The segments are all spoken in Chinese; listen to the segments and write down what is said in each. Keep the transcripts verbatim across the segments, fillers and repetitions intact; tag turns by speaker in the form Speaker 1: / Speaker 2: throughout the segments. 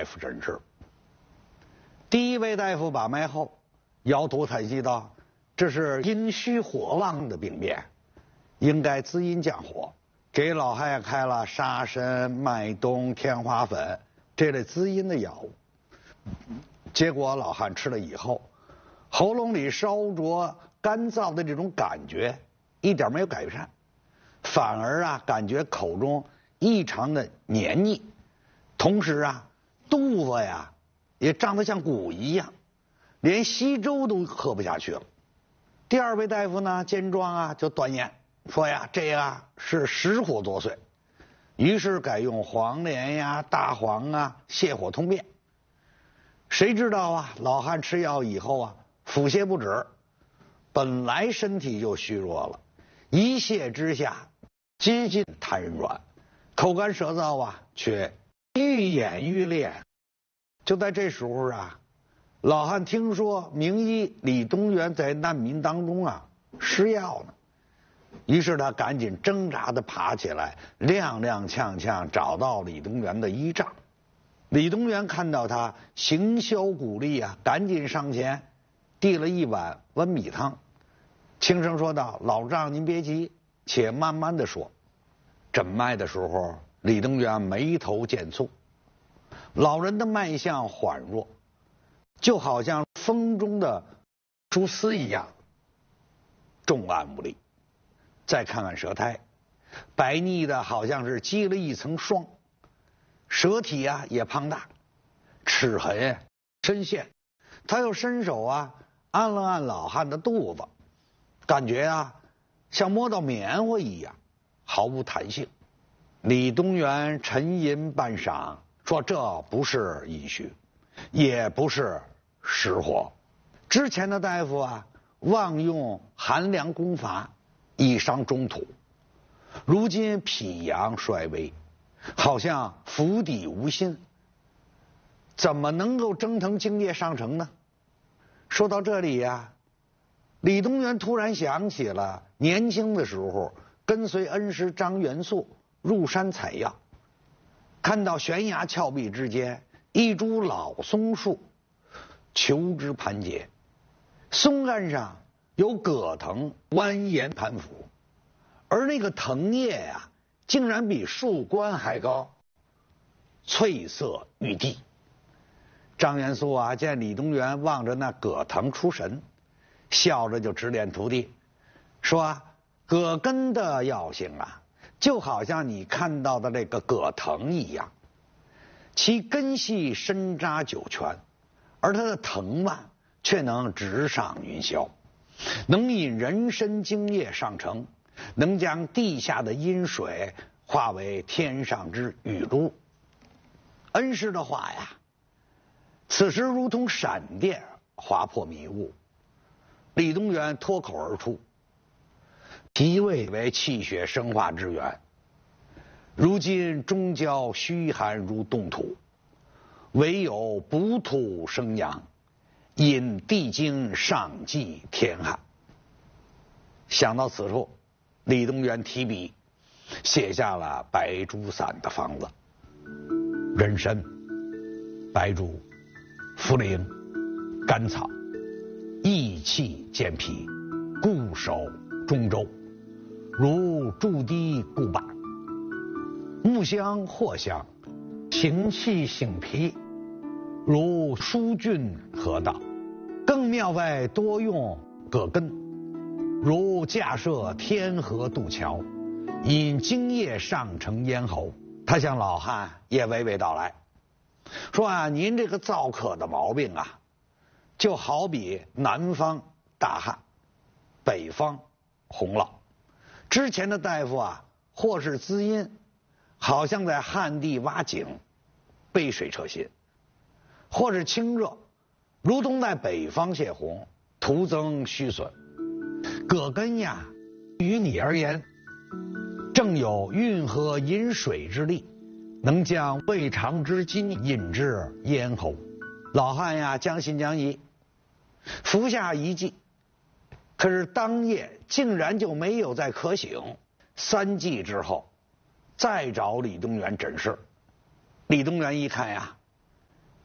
Speaker 1: 夫诊治。第一位大夫把脉后，摇头叹息道：“这是阴虚火旺的病变，应该滋阴降火。”给老汉开了沙参、麦冬、天花粉这类滋阴的药物。结果老汉吃了以后，喉咙里烧灼、干燥的这种感觉一点没有改善，反而啊感觉口中异常的黏腻，同时啊肚子呀也胀得像鼓一样，连稀粥都喝不下去了。第二位大夫呢见状啊就断言说呀，这呀是实火作祟，于是改用黄连呀、大黄啊泻火通便。谁知道啊，老汉吃药以后啊，腹泻不止，本来身体就虚弱了，一泻之下，几近瘫软，口干舌燥啊，却愈演愈烈。就在这时候啊，老汉听说名医李东垣在难民当中啊施药呢。于是他赶紧挣扎地爬起来，踉踉跄跄找到李东垣的医帐。李东垣看到他行销鼓励啊，赶紧上前递了一碗温米汤，轻声说道：“老丈您别急，且慢慢地说。”诊脉的时候，李东垣眉头渐蹙，老人的脉象缓弱，就好像风中的蛛丝一样重按无力。再看看舌苔，白腻的好像是积了一层霜，舌体啊也胖大，齿痕深陷。他又伸手啊按了按老汉的肚子，感觉啊像摸到棉花一样，毫无弹性。李东垣沉吟半晌，说：“这不是阴虚，也不是实火。之前的大夫啊妄用寒凉功法，以伤中土，如今脾阳衰微，好像釜底无心，怎么能够蒸腾精液上乘呢？”说到这里呀、啊，李东垣突然想起了年轻的时候跟随恩师张元素入山采药，看到悬崖峭壁之间一株老松树，求枝盘结，松干上有葛藤蜿蜒盘伏，而那个藤叶呀、啊，竟然比树冠还高，翠色欲滴。张元素啊，见李东垣望着那葛藤出神，笑着就指点徒弟，说、啊：“葛根的药性啊，就好像你看到的那个葛藤一样，其根系深扎九泉，而它的藤蔓却能直上云霄。”能引人参精液上乘，能将地下的阴水化为天上之雨珠。恩师的话呀，此时如同闪电划破迷雾。李东垣脱口而出：“脾胃为气血生化之源，如今中焦虚寒如冻土，唯有补土生阳，引地经上济天寒。”想到此处，李东垣提笔写下了白术散的方子：人参、白术、茯苓、甘草，益气健脾，固守中州，如筑堤固坝，木香藿香，行气醒脾，如疏浚河道。更妙外多用葛根，如架设天河渡桥，引精液上承咽喉。他向老汉也娓娓道来，说啊，您这个燥渴的毛病啊，就好比南方大旱，北方洪涝。之前的大夫啊，或是滋阴，好像在旱地挖井，背水扯薪；或是清热，如同在北方泄洪，徒增虚损。葛根呀，于你而言，正有运河引水之力，能将胃肠之津引至咽喉。老汉呀，将信将疑，服下一剂，可是当夜竟然就没有再渴醒。三剂之后，再找李东垣诊视。李东垣一看呀，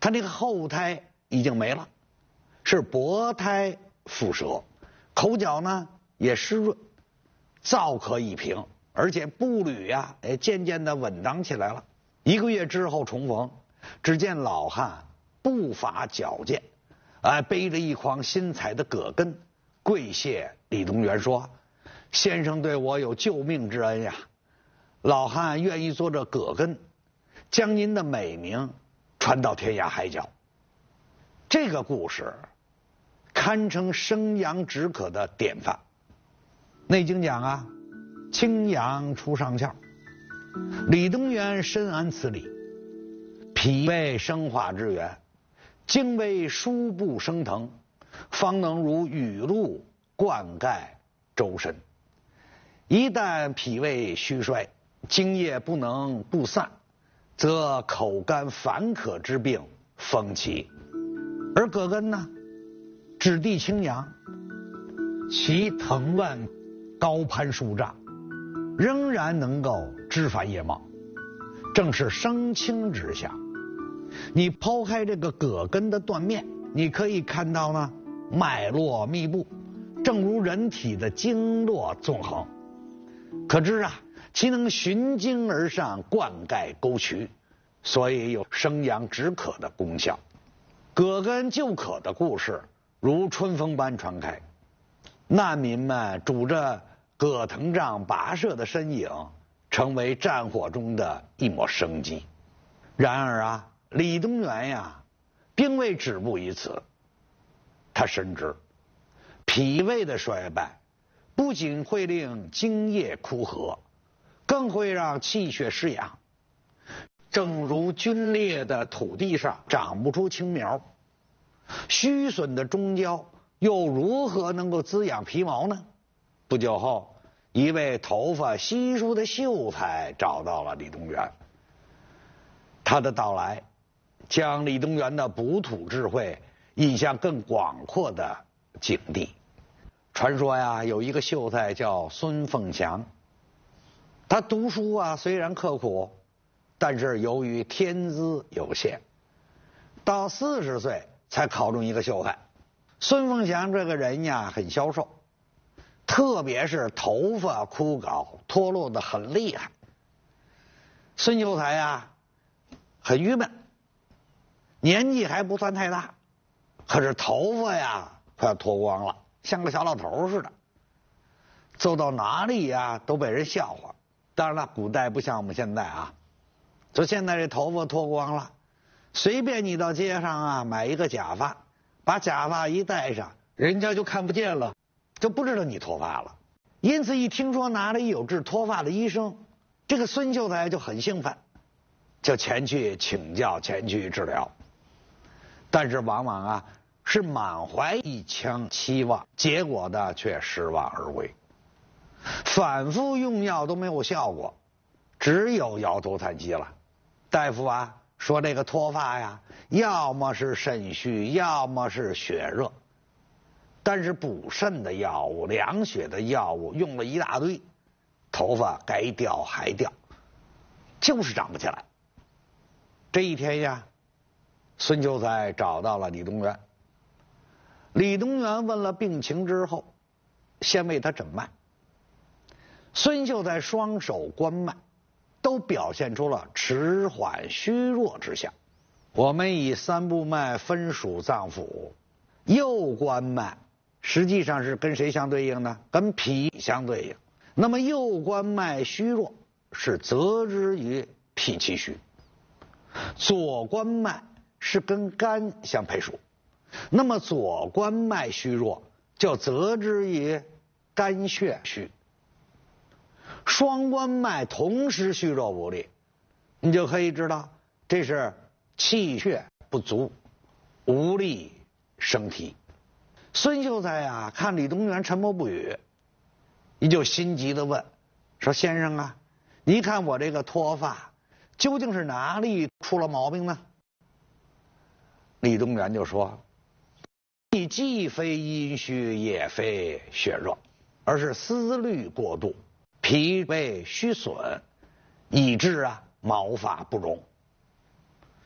Speaker 1: 他那个后胎已经没了，是薄胎腹舌，口角呢也湿润，燥渴已平，而且步履呀、啊、渐渐的稳当起来了。一个月之后重逢，只见老汉步伐矫健，哎，背着一筐新采的葛根，跪谢李东垣说：“先生对我有救命之恩呀，老汉愿意做这葛根，将您的美名传到天涯海角。”这个故事堪称生阳止渴的典范。《内经》讲啊，清阳出上窍，李东垣深谙此理，脾胃生化之源，精微输布升腾，方能如雨露灌溉周身。一旦脾胃虚衰，精液不能布散，则口干烦渴之病风起。而葛根呢，质地清扬，其藤蔓高攀数丈，仍然能够枝繁叶茂，正是生清之象。你抛开这个葛根的断面，你可以看到呢，脉络密布，正如人体的经络纵横。可知啊，其能循经而上，灌溉沟渠，所以有生阳止渴的功效。葛根救渴的故事如春风般传开，难民们拄着葛藤杖跋涉的身影，成为战火中的一抹生机。然而啊，李东垣呀，并未止步于此。他深知，脾胃的衰败不仅会令精液枯涸，更会让气血失养。正如皲裂的土地上长不出青苗，虚损的中焦又如何能够滋养皮毛呢？不久后，一位头发稀疏的秀才找到了李东垣。他的到来将李东垣的补土智慧引向更广阔的境地。传说呀，有一个秀才叫孙凤祥，他读书啊虽然刻苦，但是由于天资有限，到四十岁才考中一个秀才。孙凤祥这个人呀很消瘦，特别是头发枯槁脱落的很厉害。孙秀才呀很郁闷，年纪还不算太大，可是头发呀快要脱光了，像个小老头似的，走到哪里呀都被人笑话。当然了，古代不像我们现在啊，就现在这头发脱光了，随便你到街上啊买一个假发，把假发一戴上，人家就看不见了，就不知道你脱发了。因此一听说哪里有治脱发的医生，这个孙秀才就很兴奋，就前去请教，前去治疗。但是往往啊是满怀一腔期望，结果呢却失望而归。反复用药都没有效果，只有摇头叹息了。大夫啊说这个脱发呀，要么是肾虚，要么是血热。但是补肾的药物、凉血的药物用了一大堆，头发该掉还掉，就是长不起来。这一天呀，孙秀才找到了李东垣。李东垣问了病情之后，先为他诊脉。孙秀才双手观脉，都表现出了迟缓虚弱之象。我们以三部脉分属脏腑，右关脉实际上是跟谁相对应呢？跟脾相对应。那么右关脉虚弱是责之于脾气虚，左关脉是跟肝相配属，那么左关脉虚弱就责之于肝血虚。双关脉同时虚弱无力，你就可以知道这是气血不足，无力生提。孙秀才啊看李东垣沉默不语，你就心急地问说：“先生啊，你看我这个脱发究竟是哪里出了毛病呢？”李东垣就说：“你既非阴虚，也非血热，而是思虑过度，脾胃虚损，以致啊毛发不荣。”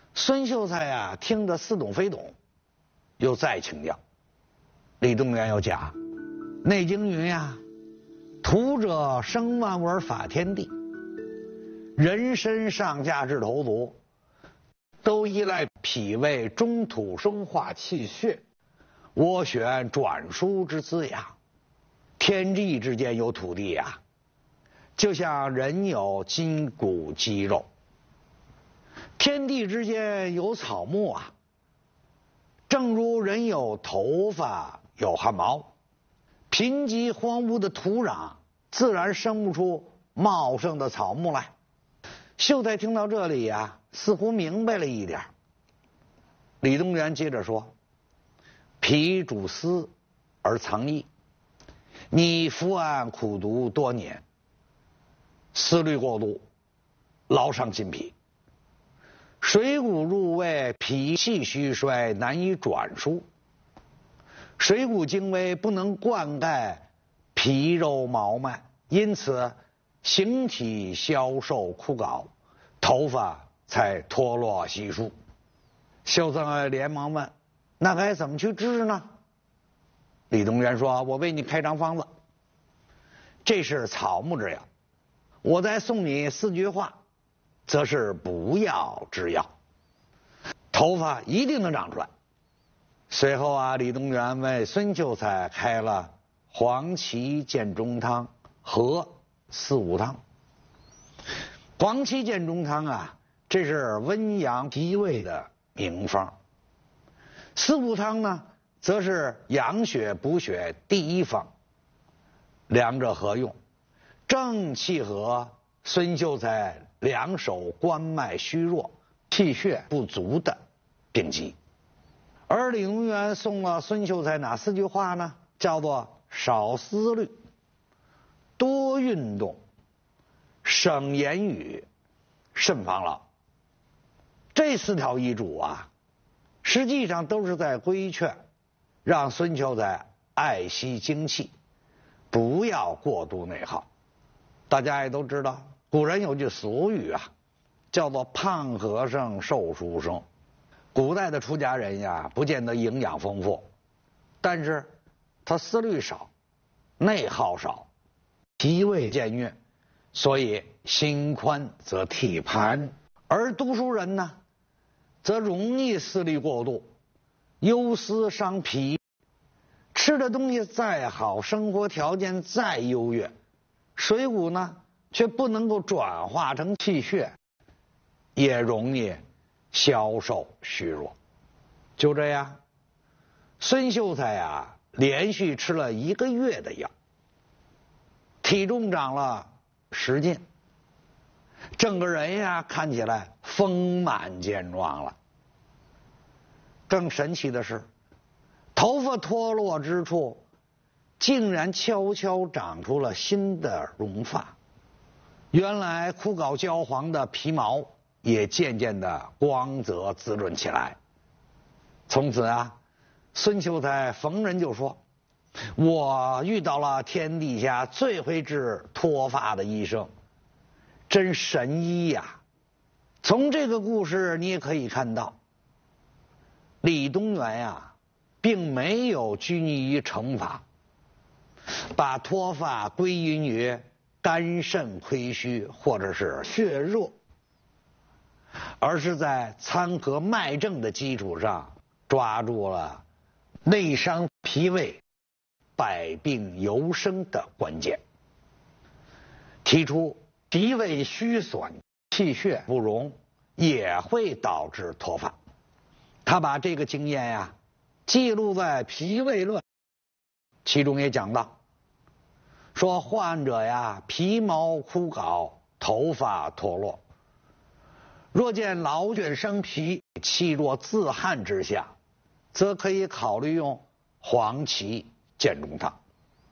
Speaker 1: 孙秀才呀、啊，听得似懂非懂，又再请教。李东垣又讲，《内经》云呀，徒者生万物而法天地，人身上下至头足，都依赖脾胃中土生化气血，涡旋转输之滋养。天地之间有土地呀、啊，就像人有筋骨肌肉，天地之间有草木啊。正如人有头发有汗毛，贫瘠荒芜的土壤自然生不出茂盛的草木来。秀才听到这里呀、啊，似乎明白了一点。李东垣接着说：“脾主思而藏意，你伏案苦读多年，思虑过度，劳伤筋脾。水谷入胃，脾气虚衰，难以转输。水谷精微不能灌溉皮肉毛脉，因此形体消瘦枯槁，头发才脱落稀疏。”秀才连忙问：“那该怎么去治呢？”李东垣说：“我为你开张方子，这是草木之药，我再送你四句话，则是不药之药，头发一定能长出来。”随后啊，李东垣为孙秀才开了黄芪建中汤和四物汤。黄芪建中汤啊，这是温阳脾胃的名方。四物汤呢，则是养血补血第一方，两者合用，正契合孙秀才两手关脉虚弱、气血不足的病机。而李东垣送了孙秀才哪四句话呢？叫做少思虑、多运动、省言语、慎防劳。这四条医嘱啊，实际上都是在规劝让孙秀才爱惜精气，不要过度内耗。大家也都知道，古人有句俗语啊，叫做胖和尚瘦书生。古代的出家人呀，不见得营养丰富，但是他思虑少，内耗少，脾胃健运，所以心宽则体盘。而读书人呢，则容易思虑过度，忧思伤脾。吃的东西再好，生活条件再优越，水谷呢却不能够转化成气血，也容易消瘦虚弱。就这样，孙秀才啊，连续吃了一个月的药，体重长了十斤，整个人呀看起来丰满健壮了。更神奇的是，头发脱落之处，竟然悄悄长出了新的绒发。原来枯槁焦黄的皮毛也渐渐的光泽滋润起来。从此啊，孙秀才逢人就说：“我遇到了天底下最会治脱发的医生，真神医呀！”从这个故事你也可以看到，李东垣呀，并没有拘泥于惩罚，把脱发归因于肝肾亏虚或者是血弱，而是在参合脉证的基础上，抓住了内伤脾胃、百病由生的关键，提出脾胃虚损、气血不容也会导致脱发。他把这个经验呀记录在《脾胃论》，其中也讲到，说患者呀皮毛枯槁，头发脱落，若见劳倦生脾，气若自汗之象，则可以考虑用黄芪建中汤。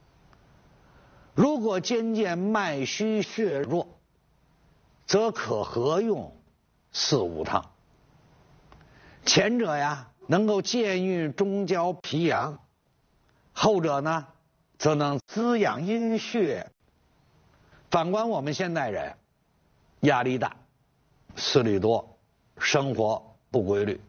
Speaker 1: 如果兼见脉虚血弱，则可合用四物汤。前者呀能够健运中焦脾阳，后者呢则能滋养阴血。反观我们现代人，压力大，思虑多，生活不规律。